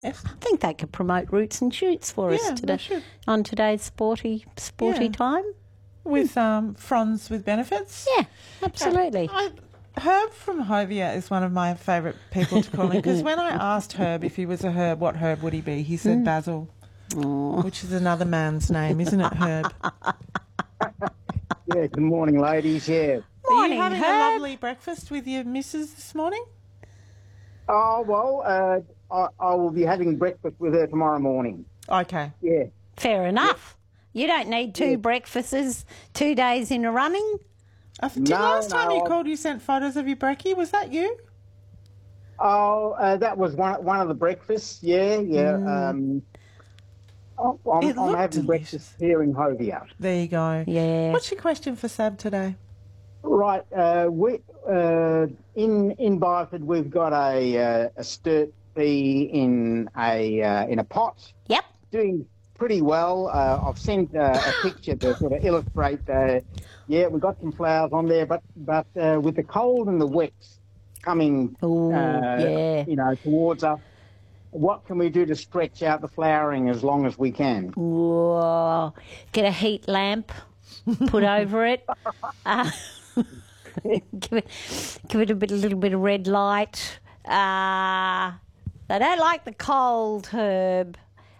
Yes. I think they could promote Roots and Shoots for us Yeah, today they should. on today's sporty Yeah. time. With fronds with benefits. Yeah, absolutely. Herb from Hovia is one of my favourite people to call him, because when I asked Herb if he was a herb, what herb would he be? He said basil, which is another man's name, isn't it, Herb? Yeah, good morning, ladies. Yeah. Morning, Are you having Herb. a lovely breakfast with your missus this morning? Oh, well, I will be having breakfast with her tomorrow morning. Okay. Yeah. Fair enough. You don't need two breakfasts 2 days in a running. Last time you called, you sent photos of your brekkie. Was that you? Oh, that was one of the breakfasts. Yeah, yeah. I'm It looked having breakfast here in Hovia. There you go. Yeah. What's your question for Sab today? Right. We in Byford we've got a sturt bee in a pot. Yep. Doing pretty well. I've sent a picture to sort of illustrate. We've got some flowers on there, but with the cold and the wet coming, towards us, what can we do to stretch out the flowering as long as we can? Whoa. Get a heat lamp, put over it. Give it a little bit of red light. They don't like the cold, Herb.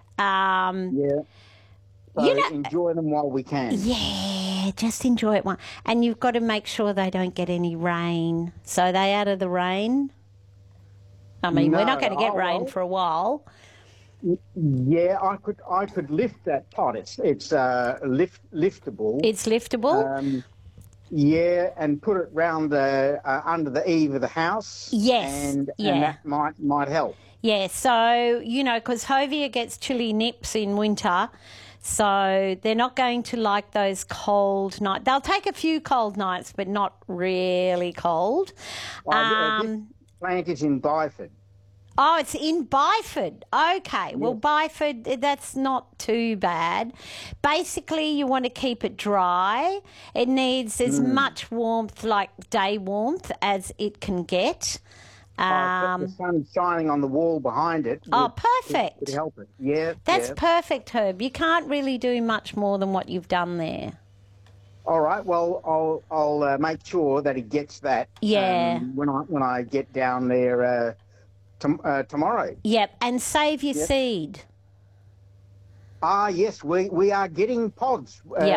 So enjoy them while we can. Yeah, just enjoy it. And you've got to make sure they don't get any rain. So are they out of the rain? I mean, we're not going to get rain for a while. Yeah, I could lift that pot. It's liftable. It's liftable. And put it round under the eave of the house. Yes, and that might help. Yeah, so, because Hovia gets chilly nips in winter, so they're not going to like those cold nights. They'll take a few cold nights, but not really cold. This plant is in Byford. Oh, it's in Byford. Okay. Well, Byford, that's not too bad. Basically, you want to keep it dry. It needs as much warmth, like day warmth, as it can get. The sun's shining on the wall behind it. Perfect. Would help it. Yeah. That's perfect, Herb. You can't really do much more than what you've done there. All right. Well, I'll make sure that it gets that. Yeah. When I get down there tomorrow. Yep. And save your seed. Yes, we are getting pods. Yep.